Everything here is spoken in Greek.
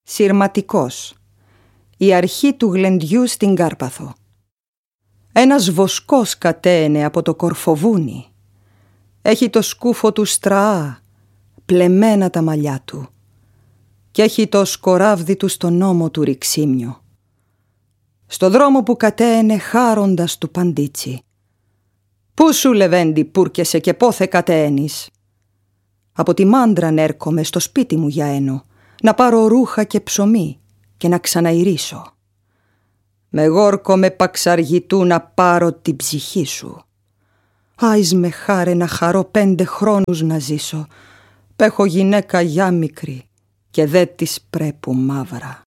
Συρματικός. Η αρχή του γλεντιού στην Κάρπαθο. Ένας βοσκός κατέαινε από το Κορφοβούνι. Έχει το σκούφο του στραά, πλεμμένα τα μαλλιά του, κι έχει το σκοράβδι του στον ώμο του ρηξίμιο. Στο δρόμο που κατέαινε χάροντας του παντίτσι. «Πού σου, Λεβέντη, πούρκεσαι και πόθε κατέαινεις?» «Από τη Μάντραν έρχομαι στο σπίτι μου για ένο, να πάρω ρούχα και ψωμί και να ξαναειρήσω. Με γόρκο με παξαργητού να πάρω την ψυχή σου. Άις με χάρε να χαρώ 5 χρόνους να ζήσω, π' έχω γυναίκα γιά μικρή και δε της πρέπου μαύρα».